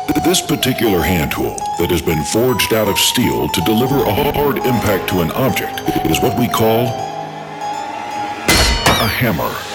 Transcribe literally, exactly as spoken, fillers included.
This particular hand tool that has been forged out of steel to deliver a hard impact to an object is what we call a hammer.